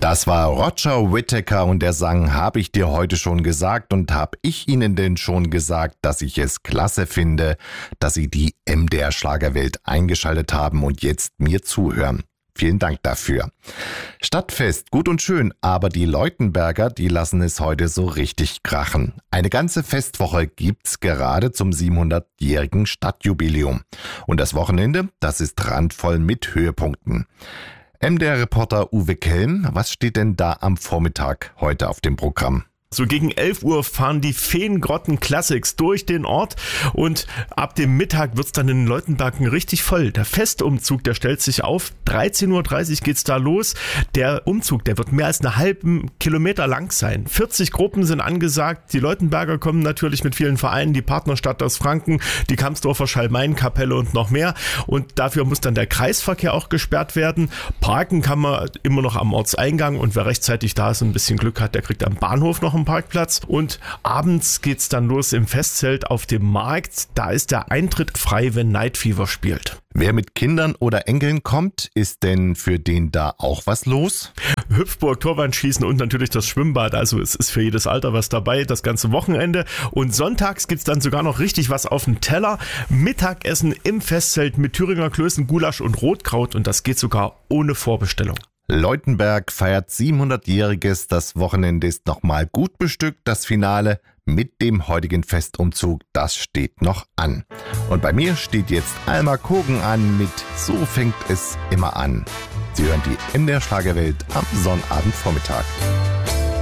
Das war Roger Whittaker und der sang "Hab ich dir heute schon gesagt" und hab ich Ihnen denn schon gesagt, dass ich es klasse finde, dass Sie die MDR Schlagerwelt eingeschaltet haben und jetzt mir zuhören. Vielen Dank dafür. Stadtfest, gut und schön, aber die Leutenberger, die lassen es heute so richtig krachen. Eine ganze Festwoche gibt's gerade zum 700-jährigen Stadtjubiläum. Und das Wochenende, das ist randvoll mit Höhepunkten. MDR-Reporter Uwe Kelm, was steht denn da am Vormittag heute auf dem Programm? So gegen 11 Uhr fahren die Feengrotten Classics durch den Ort und ab dem Mittag wird's dann in Leutenbergen richtig voll. Der Festumzug, der stellt sich auf. 13.30 Uhr geht's da los. Der Umzug, der wird mehr als einen halben Kilometer lang sein. 40 Gruppen sind angesagt. Die Leutenberger kommen natürlich mit vielen Vereinen, die Partnerstadt aus Franken, die Kamsdorfer Schalmein-Kapelle und noch mehr. Und dafür muss dann der Kreisverkehr auch gesperrt werden. Parken kann man immer noch am Ortseingang und wer rechtzeitig da ist und ein bisschen Glück hat, der kriegt am Bahnhof noch einen Parkplatz. Und abends geht's dann los im Festzelt auf dem Markt. Da ist der Eintritt frei, wenn Night Fever spielt. Wer mit Kindern oder Enkeln kommt, ist denn für den da auch was los? Hüpfburg, Torwandschießen und natürlich das Schwimmbad. Also es ist für jedes Alter was dabei, das ganze Wochenende. Und sonntags gibt's dann sogar noch richtig was auf dem Teller. Mittagessen im Festzelt mit Thüringer Klößen, Gulasch und Rotkraut. Und das geht sogar ohne Vorbestellung. Leutenberg feiert 700-jähriges. Das Wochenende ist nochmal gut bestückt. Das Finale mit dem heutigen Festumzug, das steht noch an. Und bei mir steht jetzt Alma Kogen an mit "So fängt es immer an". Sie hören die MDR Schlagerwelt am Sonnabendvormittag.